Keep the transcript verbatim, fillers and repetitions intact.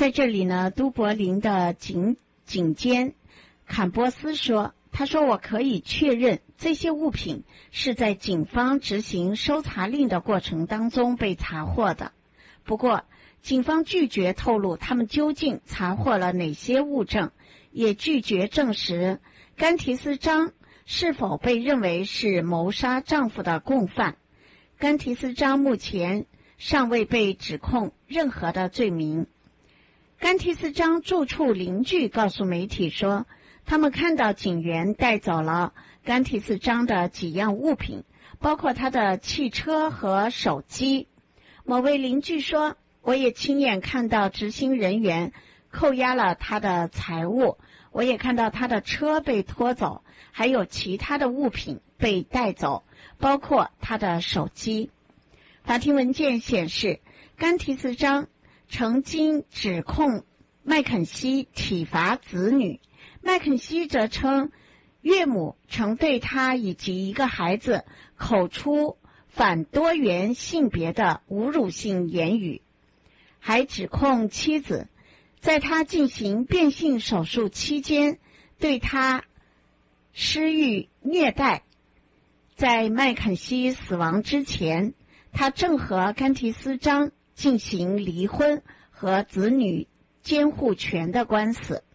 在这里呢，都柏林的警警监坎波斯说，他说我可以确认这些物品是在警方执行搜查令的过程当中被查获的。不过警方拒绝透露他们究竟查获了哪些物证，也拒绝证实甘提斯张是否被认为是谋杀丈夫的共犯。甘提斯张目前尚未被指控任何的罪名。甘提斯张住处邻居告诉媒体说，他们看到警员带走了甘提斯张的几样物品，包括他的汽车和手机。某位邻居说，我也亲眼看到执行人员扣押了他的财物，我也看到他的车被拖走，还有其他的物品被带走，包括他的手机。法庭文件显示，甘提斯张曾经指控麦肯锡体罚子女，麦肯锡则称岳母曾对他以及一个孩子口出反多元性别的侮辱性言语，还指控妻子在他进行变性手术期间对他施予虐待。在麦肯锡死亡之前，他正和甘提斯张进行离婚和子女监护权的官司。